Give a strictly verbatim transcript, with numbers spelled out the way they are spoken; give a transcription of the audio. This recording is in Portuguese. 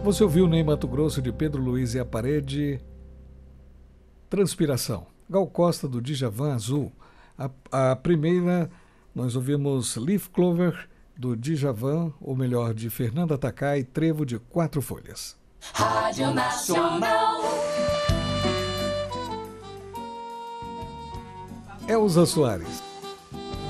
Você ouviu Ney Matogrosso de Pedro Luiz e a Parede, Transpiração. Gal Costa do Djavan, Azul. A, a primeira, nós ouvimos Leaf Clover do Djavan, ou melhor, de Fernanda Takai, Trevo de Quatro Folhas. Rádio Nacional. Elza Soares.